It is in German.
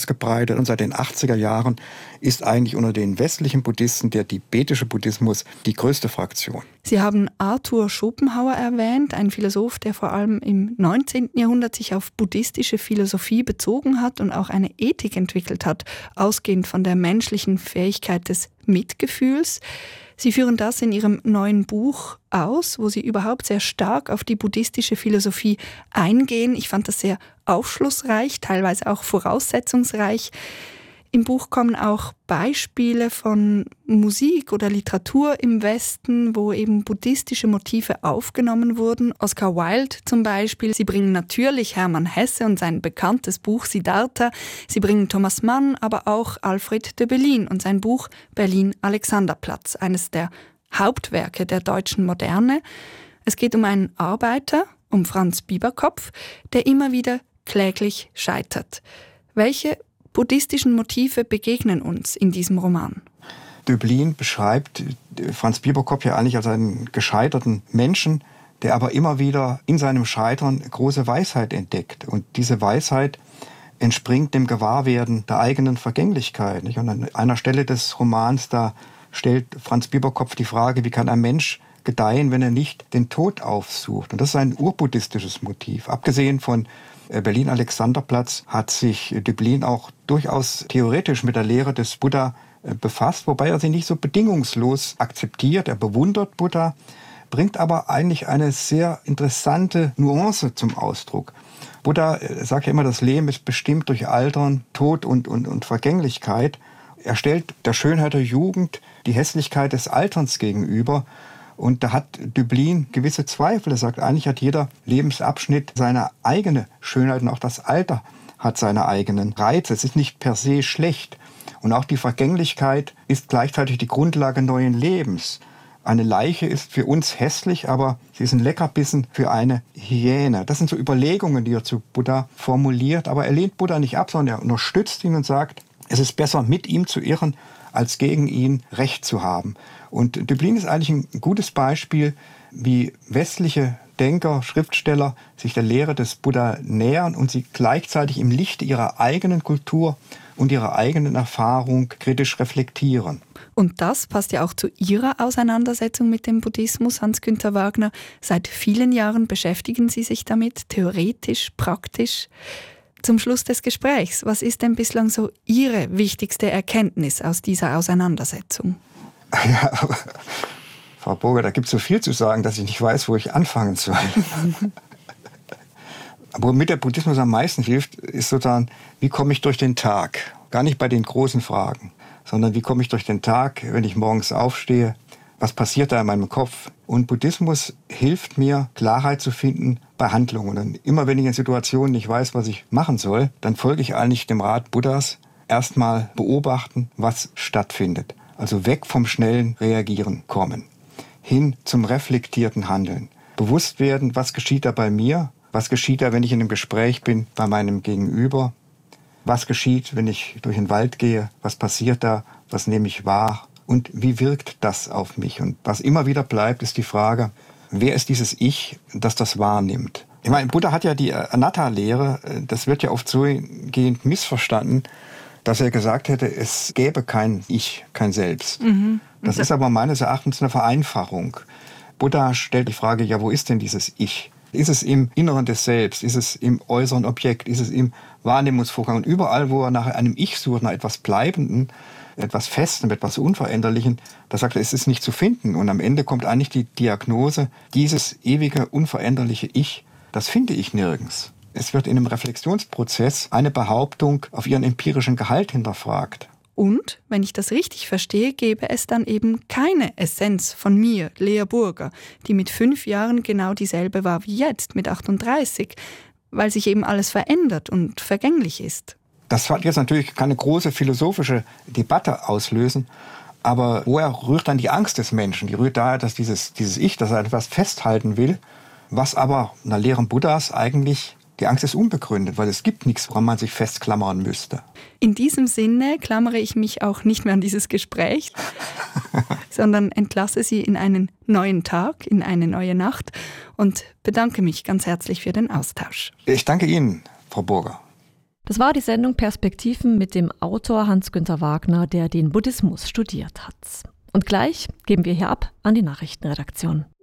ausgebreitet und seit den 80er Jahren ist eigentlich unter den westlichen Buddhisten der tibetische Buddhismus die größte Fraktion. Sie haben Arthur Schopenhauer erwähnt, ein Philosoph, der vor allem im 19. Jahrhundert sich auf buddhistische Philosophie bezogen hat und auch eine Ethik entwickelt hat, ausgehend von der menschlichen Fähigkeit des Mitgefühls. Sie führen das in Ihrem neuen Buch aus, wo Sie überhaupt sehr stark auf die buddhistische Philosophie eingehen. Ich fand das sehr aufschlussreich, teilweise auch voraussetzungsreich. Im Buch kommen auch Beispiele von Musik oder Literatur im Westen, wo eben buddhistische Motive aufgenommen wurden. Oscar Wilde zum Beispiel. Sie bringen natürlich Hermann Hesse und sein bekanntes Buch Siddhartha. Sie bringen Thomas Mann, aber auch Alfred Döblin und sein Buch Berlin-Alexanderplatz, eines der Hauptwerke der deutschen Moderne. Es geht um einen Arbeiter, um Franz Bieberkopf, der immer wieder kläglich scheitert. Welche buddhistischen Motive begegnen uns in diesem Roman? Döblin beschreibt Franz Bieberkopf ja eigentlich als einen gescheiterten Menschen, der aber immer wieder in seinem Scheitern große Weisheit entdeckt. Und diese Weisheit entspringt dem Gewahrwerden der eigenen Vergänglichkeit. Und an einer Stelle des Romans, da stellt Franz Bieberkopf die Frage, wie kann ein Mensch gedeihen, wenn er nicht den Tod aufsucht? Und das ist ein urbuddhistisches Motiv. Abgesehen von Berlin-Alexanderplatz hat sich Döblin auch durchaus theoretisch mit der Lehre des Buddha befasst, wobei er sie nicht so bedingungslos akzeptiert. Er bewundert Buddha, bringt aber eigentlich eine sehr interessante Nuance zum Ausdruck. Buddha sagt ja immer, das Leben ist bestimmt durch Altern, Tod und Vergänglichkeit. Er stellt der Schönheit der Jugend die Hässlichkeit des Alterns gegenüber. Und da hat Döblin gewisse Zweifel. Er sagt, eigentlich hat jeder Lebensabschnitt seine eigene Schönheit und auch das Alter hat seine eigenen Reize. Es ist nicht per se schlecht. Und auch die Vergänglichkeit ist gleichzeitig die Grundlage neuen Lebens. Eine Leiche ist für uns hässlich, aber sie ist ein Leckerbissen für eine Hyäne. Das sind so Überlegungen, die er zu Buddha formuliert. Aber er lehnt Buddha nicht ab, sondern er unterstützt ihn und sagt, es ist besser, mit ihm zu irren, als gegen ihn Recht zu haben. Und Döblin ist eigentlich ein gutes Beispiel, wie westliche Denker, Schriftsteller sich der Lehre des Buddha nähern und sie gleichzeitig im Lichte ihrer eigenen Kultur und ihrer eigenen Erfahrung kritisch reflektieren. Und das passt ja auch zu Ihrer Auseinandersetzung mit dem Buddhismus, Hans-Günther Wagner. Seit vielen Jahren beschäftigen Sie sich damit, theoretisch, praktisch. Zum Schluss des Gesprächs, was ist denn bislang so Ihre wichtigste Erkenntnis aus dieser Auseinandersetzung? Ja, aber Frau Burger, da gibt es so viel zu sagen, dass ich nicht weiß, wo ich anfangen soll. Aber womit der Buddhismus am meisten hilft, ist sozusagen, wie komme ich durch den Tag? Gar nicht bei den großen Fragen, sondern wie komme ich durch den Tag, wenn ich morgens aufstehe? Was passiert da in meinem Kopf? Und Buddhismus hilft mir, Klarheit zu finden bei Handlungen. Und immer wenn ich in Situationen nicht weiß, was ich machen soll, dann folge ich eigentlich dem Rat Buddhas, erstmal beobachten, was stattfindet. Also weg vom schnellen Reagieren kommen, hin zum reflektierten Handeln. Bewusst werden, was geschieht da bei mir, was geschieht da, wenn ich in einem Gespräch bin bei meinem Gegenüber, was geschieht, wenn ich durch den Wald gehe, was passiert da, was nehme ich wahr und wie wirkt das auf mich. Und was immer wieder bleibt, ist die Frage, wer ist dieses Ich, das das wahrnimmt? Ich meine, Buddha hat ja die Anatta-Lehre, das wird ja oft so gehend missverstanden, dass er gesagt hätte, es gäbe kein Ich, kein Selbst. Das ist aber meines Erachtens eine Vereinfachung. Buddha stellt die Frage, ja, wo ist denn dieses Ich? Ist es im Inneren des Selbst? Ist es im äußeren Objekt? Ist es im Wahrnehmungsvorgang? Und überall, wo er nach einem Ich sucht, nach etwas Bleibenden, etwas Festem, etwas Unveränderlichen, da sagt er, es ist nicht zu finden. Und am Ende kommt eigentlich die Diagnose, dieses ewige, unveränderliche Ich, das finde ich nirgends. Es wird in einem Reflexionsprozess eine Behauptung auf ihren empirischen Gehalt hinterfragt. Und, wenn ich das richtig verstehe, gäbe es dann eben keine Essenz von mir, Lea Burger, die mit 5 Jahren genau dieselbe war wie jetzt, mit 38, weil sich eben alles verändert und vergänglich ist. Das wird jetzt natürlich keine große philosophische Debatte auslösen, aber woher rührt dann die Angst des Menschen? Die rührt daher, dass dieses Ich, das er etwas festhalten will, was aber in der Lehre Buddhas eigentlich, die Angst ist unbegründet, weil es gibt nichts, woran man sich festklammern müsste. In diesem Sinne klammere ich mich auch nicht mehr an dieses Gespräch, sondern entlasse Sie in einen neuen Tag, in eine neue Nacht und bedanke mich ganz herzlich für den Austausch. Ich danke Ihnen, Frau Burger. Das war die Sendung Perspektiven mit dem Autor Hans-Günter Wagner, der den Buddhismus studiert hat. Und gleich geben wir hier ab an die Nachrichtenredaktion.